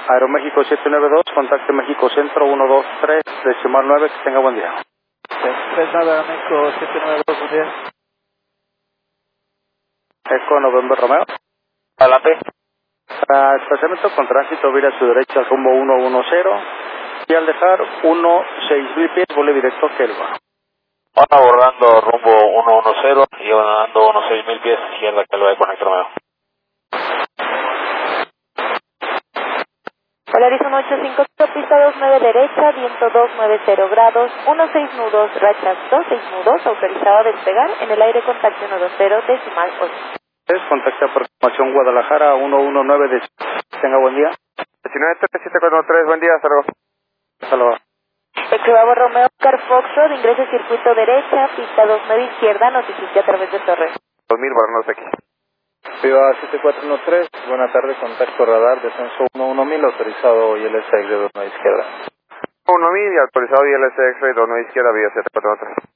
Aeroméxico 792, contacte México Centro 123, decimal 9, que tenga buen día. 39 Aeroméxico 792, buen día. Eco November Romeo. Adelante. Estacionamiento con tránsito, vira a su derecha rumbo 110 y al dejar 16,000 pies, vuele directo a Kelva. Van abordando rumbo 110 y van dando unos 6,000 pies izquierda que lo de Conector Romeo. Horizon 85, pista 29 derecha, viento 290 grados, 16 nudos, rachas 26 nudos, autorizado a despegar, en el aire contacto 120, decimal 8. Contacte aproximación Guadalajara 119, tenga buen día. 193743, buen día, hasta luego. Hasta luego. Equivabo Romeo, Car Foxtrot, ingrese circuito derecha, pista 29 izquierda, notifique a través de torre. 2000, Barnos aquí. Viva 7413, buena tarde, contacto radar, descenso 11000, autorizado ILS de 29 izquierda. 1000 y autorizado ILS X-Ray 29 izquierda, vía 743.